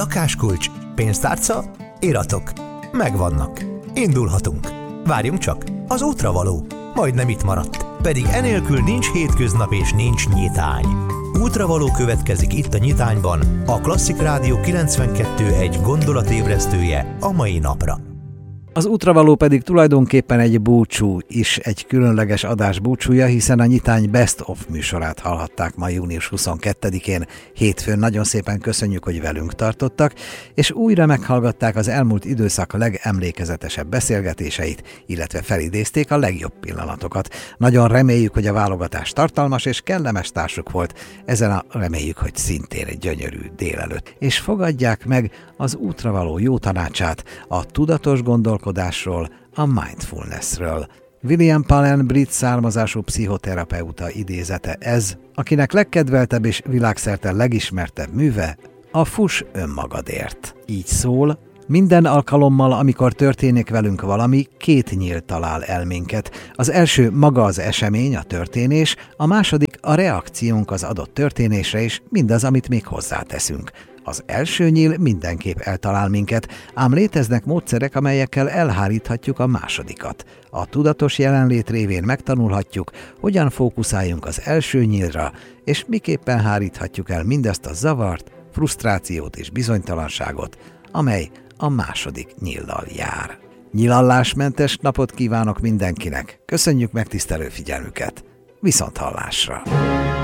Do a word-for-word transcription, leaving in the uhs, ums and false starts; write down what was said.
Lakáskulcs, pénztárca, iratok. Megvannak. Indulhatunk. Várjunk csak, az útravaló. Majdnem itt maradt. Pedig enélkül nincs hétköznap és nincs nyitány. Útravaló következik itt a Nyitányban, a Klasszik Rádió kilencvenkettő egy gondolatébresztője a mai napra. Az útravaló pedig tulajdonképpen egy búcsú is, egy különleges adás búcsúja, hiszen a Nyitány Best of műsorát hallhatták ma június huszonkettedikén, hétfőn. Nagyon szépen köszönjük, hogy velünk tartottak, és újra meghallgatták az elmúlt időszak legemlékezetesebb beszélgetéseit, illetve felidézték a legjobb pillanatokat. Nagyon reméljük, hogy a válogatás tartalmas és kellemes társuk volt, ezen a reméljük, hogy szintén egy gyönyörű délelőtt. És fogadják meg az útravaló jó tanácsát, a tudatos gondolkodásról, a mindfulnessről. William Pallen brit származású pszichoterapeuta idézete ez, akinek legkedveltebb és világszerte legismertebb műve a Fuss önmagadért. Így szól: minden alkalommal, amikor történik velünk valami, két nyíl talál el minket. Az első maga az esemény, a történés, a második a reakciónk az adott történésre és mindaz, amit még hozzáteszünk. Az első nyíl mindenképp eltalál minket, ám léteznek módszerek, amelyekkel elháríthatjuk a másodikat. A tudatos jelenlét révén megtanulhatjuk, hogyan fókuszáljunk az első nyílra, és miképpen háríthatjuk el mindezt a zavart, frusztrációt és bizonytalanságot, amely a második nyíllal jár. Nyilallásmentes napot kívánok mindenkinek, köszönjük megtisztelő figyelmüket, viszonthallásra!